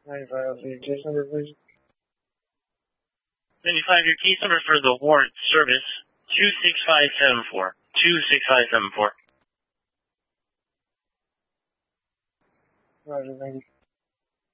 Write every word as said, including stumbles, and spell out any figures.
ninety-five, the case number, please. ninety-five, your case number for the warrant service, two six five seven four. two six five seven four. Roger, thank you.